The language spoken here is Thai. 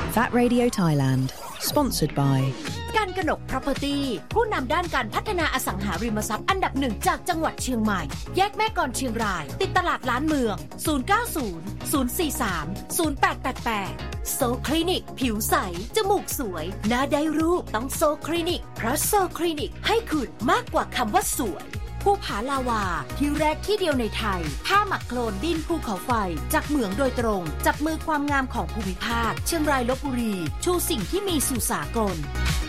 That Radio Thailand Sponsored by การกนก Property ผู้นำด้านการพัฒนาอสังหาริมทรัพย์อันดับหนึ่งจากจังหวัดเชียงใหม่แยกแม่กลอนเชียงรายติดตลาดล้านเมือง090 043 0888โซคลินิกผิวใสจมูกสวยหน้าได้รูปต้องโซคลินิกเพราะโซคลินิกให้คุณมากกว่าคำว่าสวยภูผาลาวาที่แรกที่เดียวในไทยผ้าหมักโคลนดินภูเขาไฟจากเหมืองโดยตรงจับมือความงามของภูมิภาคเชียงรายลพบุรีชูสิ่งที่มีสู่สากล